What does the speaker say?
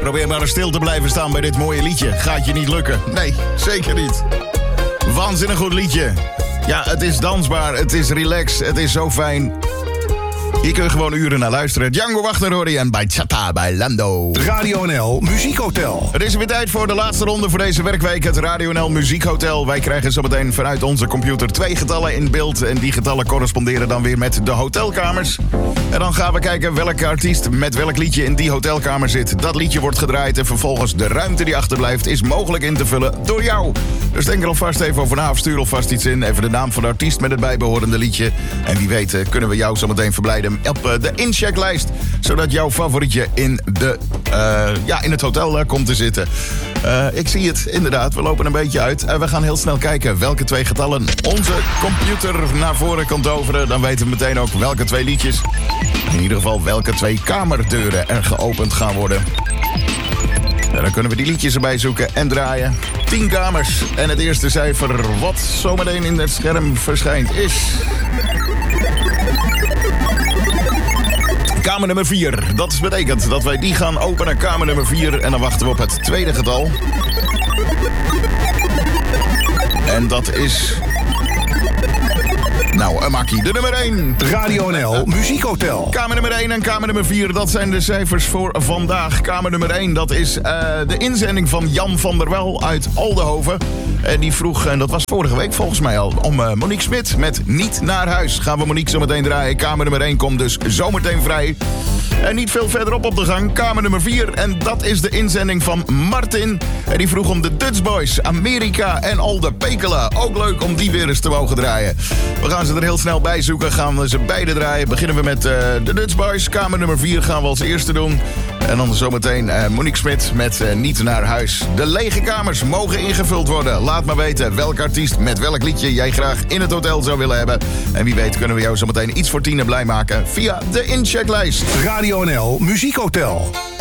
Probeer maar stil te blijven staan bij dit mooie liedje. Gaat je niet lukken. Nee, zeker niet. Waanzinnig goed liedje. Ja, het is dansbaar, het is relaxed, het is zo fijn. Hier kun je gewoon uren naar luisteren. Django Wagner hoor je en bij Chata, bij Lando. Radio NL Muziekhotel. Het is weer tijd voor de laatste ronde voor deze werkweek. Het Radio NL Muziekhotel. Wij krijgen zometeen vanuit onze computer 2 getallen in beeld. En die getallen corresponderen dan weer met de hotelkamers. En dan gaan we kijken welke artiest met welk liedje in die hotelkamer zit. Dat liedje wordt gedraaid en vervolgens de ruimte die achterblijft is mogelijk in te vullen door jou. Dus denk er alvast even over na of stuur alvast iets in. Even de naam van de artiest met het bijbehorende liedje. En wie weet kunnen we jou zometeen verblijden op de inchecklijst. Zodat jouw favorietje in het hotel komt te zitten. Ik zie het, inderdaad. We lopen een beetje uit. We gaan heel snel kijken welke 2 getallen onze computer naar voren kan toveren. Dan weten we meteen ook welke 2 liedjes. In ieder geval welke 2 kamerdeuren er geopend gaan worden. En dan kunnen we die liedjes erbij zoeken en draaien. 10 kamers. En het eerste cijfer wat zometeen in het scherm verschijnt is... Kamer nummer 4. Dat betekent dat wij die gaan openen. Kamer nummer 4. En dan wachten we op het tweede getal. En dat is... Nou, een makkie. De nummer 1. Radio NL Muziekhotel. Kamer nummer 1 en kamer nummer 4. Dat zijn de cijfers voor vandaag. Kamer nummer 1. Dat is de inzending van Jan van der Wel uit Aldenhoven. En die vroeg, en dat was vorige week volgens mij al, om Monique Smit met Niet naar huis. Gaan we Monique zo meteen draaien. Kamer nummer 1 komt dus zometeen vrij. En niet veel verderop op de gang, kamer nummer 4. En dat is de inzending van Martin. En die vroeg om de Dutch Boys, Amerika en Alde Pekela. Ook leuk om die weer eens te mogen draaien. We gaan ze er heel snel bij zoeken. Gaan we ze beide draaien. Beginnen we met de Dutch Boys. Kamer nummer 4 gaan we als eerste doen. En dan zometeen Monique Smit met Niet naar huis. De lege kamers mogen ingevuld worden. Laat maar weten welk artiest met welk liedje jij graag in het hotel zou willen hebben. En wie weet kunnen we jou zometeen iets voor 10 blij maken via de inchecklijst. Radio NL Muziekhotel.